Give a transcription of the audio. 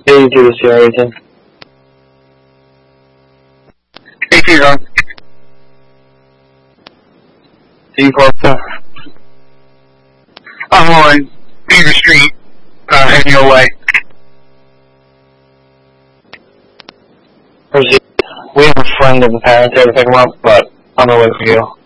Hey, you do this here, Ethan. 18 on. D4. I'm on Beaver Street, heading your way. We have a friend in Paris there to pick him up, but I'm gonna wait for you.